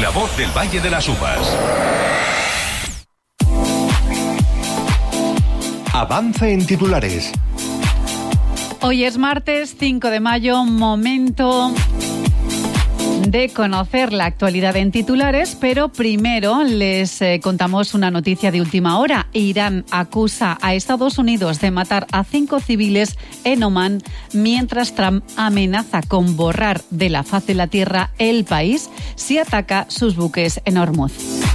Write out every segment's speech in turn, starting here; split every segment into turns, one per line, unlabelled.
La Voz del Valle de las Uvas.
Avance en titulares.
Hoy es martes 5 de mayo, momento de conocer la actualidad en titulares, pero primero les contamos una noticia de última hora. Irán acusa a Estados Unidos de matar a 5 civiles en Omán, mientras Trump amenaza con borrar de la faz de la tierra el país si ataca sus buques en Hormuz.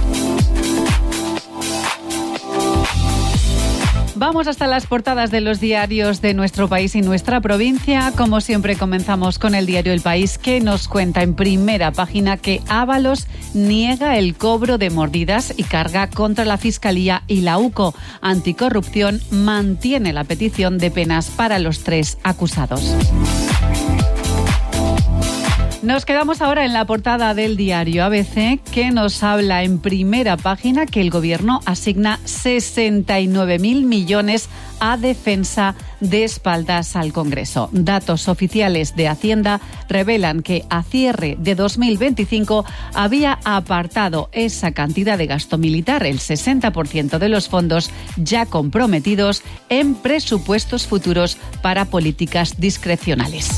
Vamos hasta las portadas de los diarios de nuestro país y nuestra provincia. Como siempre, comenzamos con el diario El País, que nos cuenta en primera página que Ábalos niega el cobro de mordidas y carga contra la Fiscalía y la UCO. Anticorrupción mantiene la petición de penas para los 3 acusados. Nos quedamos ahora en la portada del diario ABC, que nos habla en primera página que el Gobierno asigna 69.000 millones a defensa de espaldas al Congreso. Datos oficiales de Hacienda revelan que a cierre de 2025 había apartado esa cantidad de gasto militar, el 60% de los fondos ya comprometidos en presupuestos futuros para políticas discrecionales.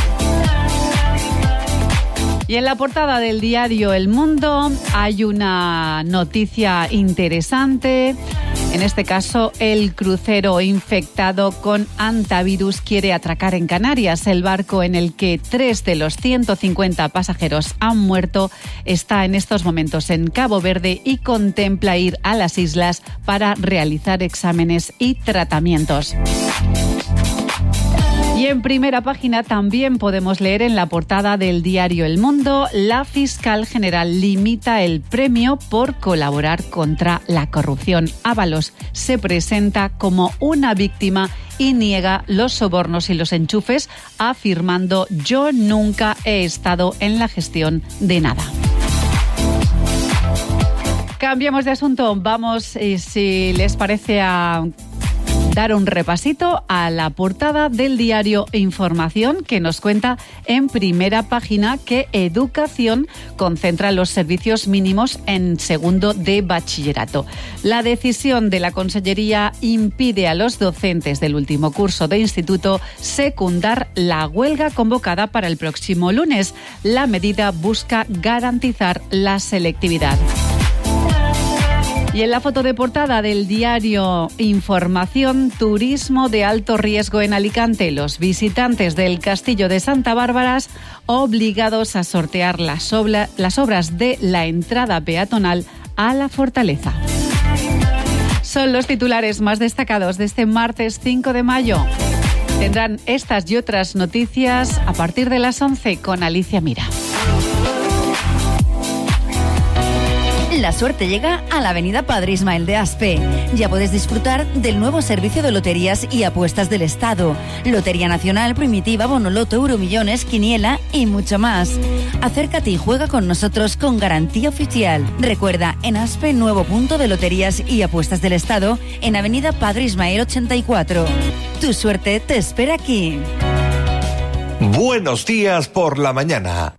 Y en la portada del diario El Mundo hay una noticia interesante. En este caso, el crucero infectado con hantavirus quiere atracar en Canarias. El barco en el que 3 de los 150 pasajeros han muerto está en estos momentos en Cabo Verde y contempla ir a las islas para realizar exámenes y tratamientos. Y en primera página también podemos leer en la portada del diario El Mundo: la fiscal general limita el premio por colaborar contra la corrupción. Ábalos se presenta como una víctima y niega los sobornos y los enchufes, afirmando: yo nunca he estado en la gestión de nada. Cambiamos de asunto. Vamos, si les parece, a dar un repasito a la portada del diario Información, que nos cuenta en primera página que Educación concentra los servicios mínimos en segundo de bachillerato. La decisión de la Consellería impide a los docentes del último curso de instituto secundar la huelga convocada para el próximo lunes. La medida busca garantizar la selectividad. Y en la foto de portada del diario Información, turismo de alto riesgo en Alicante. Los visitantes del Castillo de Santa Bárbara obligados a sortear las obras de la entrada peatonal a la fortaleza. Son los titulares más destacados de este martes 5 de mayo. Tendrán estas y otras noticias a partir de las 11 con Alicia Mira.
La suerte llega a la avenida Padre Ismael de Aspe. Ya puedes disfrutar del nuevo servicio de loterías y apuestas del Estado. Lotería Nacional, Primitiva, Bonoloto, Euromillones, Quiniela y mucho más. Acércate y juega con nosotros con garantía oficial. Recuerda, en Aspe, nuevo punto de loterías y apuestas del Estado en avenida Padre Ismael 84. Tu suerte te espera aquí.
Buenos días por la mañana.